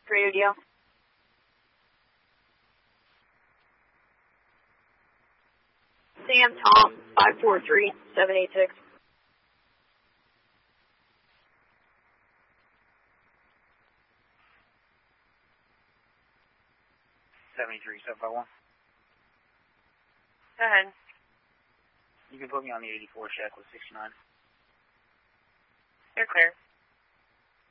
Radio DL. Sam Tom 543786. 73751. Go ahead. You can put me on the 84 check with 69. You're clear.